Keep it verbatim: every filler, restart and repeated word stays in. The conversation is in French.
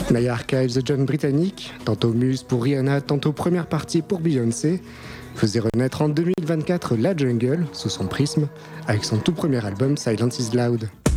Naya Archives, The John britannique, tantôt muse pour Rihanna, tantôt première partie pour Beyoncé, faisait renaître en deux mille vingt-quatre La Jungle, sous son prisme, avec son tout premier album Silence is Loud.